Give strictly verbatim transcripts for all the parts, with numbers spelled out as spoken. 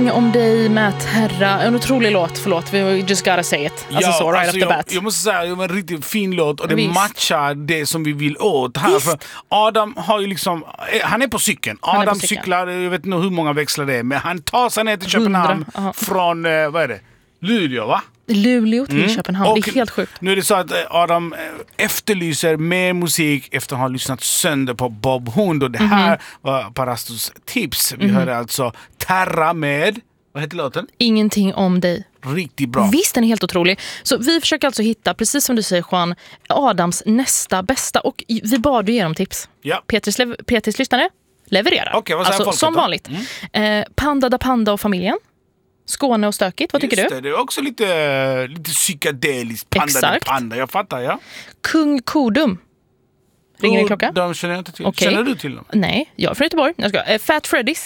Ingenting om dig med Terra. En otrolig låt, förlåt. Vi just gotta say it. Alltså ja, så, right alltså off the jag, bat. jag måste säga, det var en riktigt fin låt. Och det Visst. matchar det som vi vill åt här. För Adam har ju liksom, han är på cykeln. Han är Adam på cykeln. cyklar, jag vet inte hur många växlar det är. Men han tar sig ner till Köpenhamn Aha. från, eh, vad är det? Luleå, va? Luleå till Mm. Köpenhamn. Och det är helt sjukt. Nu är det så att Adam efterlyser mer musik efter att ha lyssnat sönder på Bob Hund. Och det här mm-hmm. var Parastos tips. Vi mm-hmm. hörde alltså Terra med, vad heter låten? Ingenting om dig. Riktigt bra. Visst, den är helt otrolig. Så vi försöker alltså hitta, precis som du säger Juan, Adams nästa bästa. Och vi bad ju ge dem tips. Ja. Peters, Peters lyssnare levererar. Okej, vad säger alltså, folket som då? vanligt. Mm. Eh, Panda da Panda och familjen. Skåne och stökigt, vad tycker Just du? Det, det är också lite, lite psykedeliskt. Panda Exakt. panda, jag fattar, ja. Kung Kodum. Ringer en klocka? De känner jag inte till. Okay. Känner du till dem? Nej, jag är från Göteborg. Jag ska. Eh, Fat Freddy's.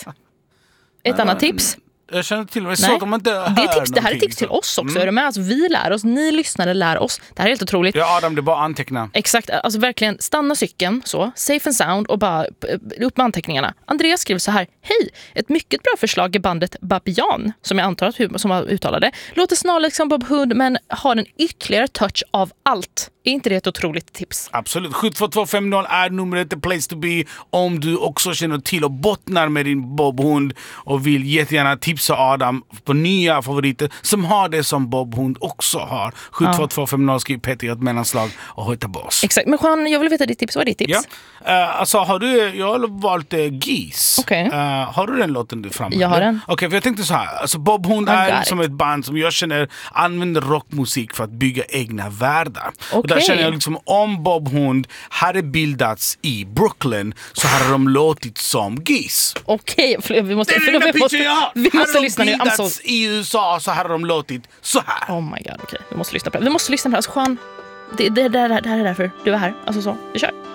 Ett ah, annat tips. Jag känner till det. Så att de inte hör det, är tips, det här är tips liksom. till oss också. Mm. Är du med? Alltså, vi lär oss, ni lyssnare lär oss. Det här är helt otroligt. Ja, Adam, det är bara anteckna. Exakt, alltså verkligen stanna cykeln så, safe and sound och bara upp med anteckningarna. Andreas skriver så här: hej, ett mycket bra förslag i bandet Babian, som jag antar att hur, som har uttalade. Låter snarlikt som Bob Hood men har en ytterligare touch av allt. Är inte det ett otroligt tips? Absolut. sju två två fem noll är numret, the place to be. Om du också känner till och bottnar med din Bob Hund och vill jättegärna tipsa Adam på nya favoriter som har det som Bob Hund också har. sju två två fem noll skriv Peter ett mellanslag och hojta på oss. Exakt. Men Juan, jag vill veta ditt tips. Vad är ditt tips? Ja. Uh, alltså, har du, jag har valt uh, Geese. Okay. Uh, har du den låten du framme? Jag har den. Okej, okay, för jag tänkte så här. Alltså, Bob Hund är som ett band som jag känner använder rockmusik för att bygga egna världar. Okay. Och där känner jag liksom, om Bob Hund hade bildats i Brooklyn så hade de låtit som Geese. Okej, okay. vi måste, för vi måste, vi måste lyssna nu. Hade de bildats i U S A så hade de låtit så här. Oh my god, okej. Okay. Vi måste lyssna på det. Vi måste lyssna på det. Alltså, Juan, det, det, det, det här är därför du är här. Alltså så, vi kör.